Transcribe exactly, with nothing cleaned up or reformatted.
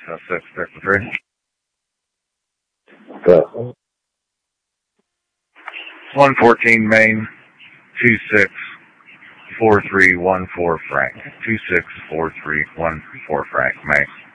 South six, Texas three. Go. one fourteen Main, two six four three one four Frank. two six four three one four Frank, Main.